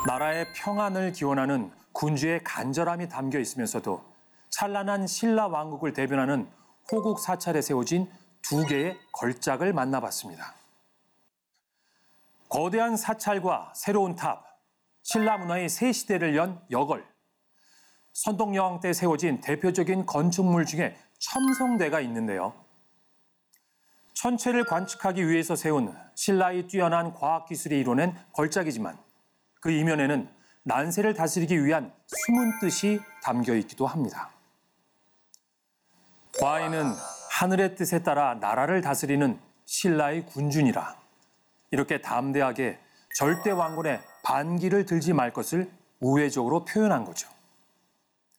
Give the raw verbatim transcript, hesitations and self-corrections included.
나라의 평안을 기원하는 군주의 간절함이 담겨 있으면서도 찬란한 신라 왕국을 대변하는 호국 사찰에 세워진 두 개의 걸작을 만나봤습니다. 거대한 사찰과 새로운 탑, 신라 문화의 새 시대를 연 여걸, 선동여왕 때 세워진 대표적인 건축물 중에 첨성대가 있는데요. 천체를 관측하기 위해서 세운 신라의 뛰어난 과학기술이 이뤄낸 걸작이지만 그 이면에는 난세를 다스리기 위한 숨은 뜻이 담겨 있기도 합니다. 과인은 하늘의 뜻에 따라 나라를 다스리는 신라의 군주니라. 이렇게 담대하게 절대 왕권의 반기를 들지 말 것을 우회적으로 표현한 거죠.